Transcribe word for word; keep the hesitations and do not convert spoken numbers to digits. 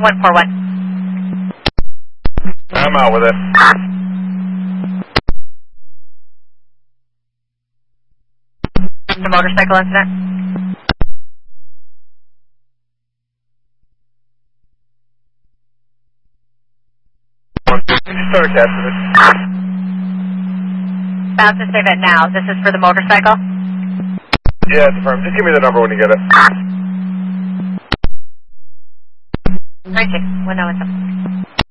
one four one. I'm out with it. The motorcycle incident. Can you start a capture it? Bound to save it now. This is for the motorcycle? Yeah, it's affirmed. Just give me the number when you get it. three six one oh one seven.